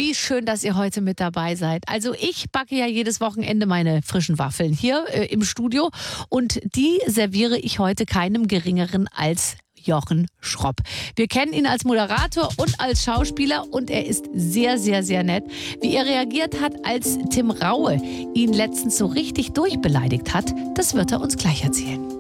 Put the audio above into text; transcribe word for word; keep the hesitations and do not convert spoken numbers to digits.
Wie schön, dass ihr heute mit dabei seid. Also ich backe ja jedes Wochenende meine frischen Waffeln hier äh, im Studio und die serviere ich heute keinem Geringeren als Jochen Schropp. Wir kennen ihn als Moderator und als Schauspieler und er ist sehr, sehr, sehr nett. Wie er reagiert hat, als Tim Raue ihn letztens so richtig durchbeleidigt hat, das wird er uns gleich erzählen.